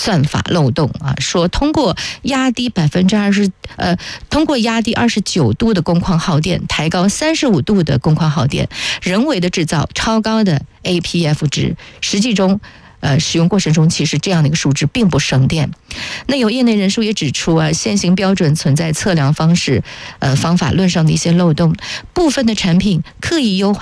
算法漏洞啊，说通过压低29度的工况耗电，抬高35度的工况耗电，人为的制造超高的 APF 值，实际中使用过程中其实这样的一个数值并不省电。那有业内人士也指出啊，现行标准存在测量方法论上的一些漏洞，部分的产品刻意优化